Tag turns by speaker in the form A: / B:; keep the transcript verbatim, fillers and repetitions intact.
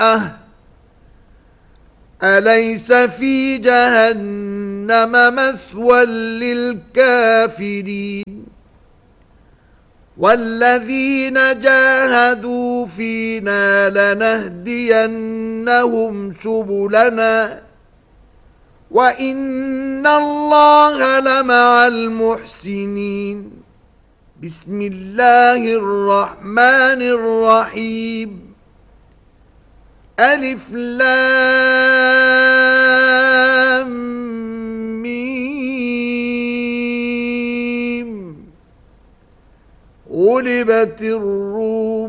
A: أه أليس في جهنم مثوى للكافرين والذين جاهدوا فينا لنهدينهم سبلنا وإن الله لمع المحسنين. بسم الله الرحمن الرحيم. ألف لام ميم. غلبت الروم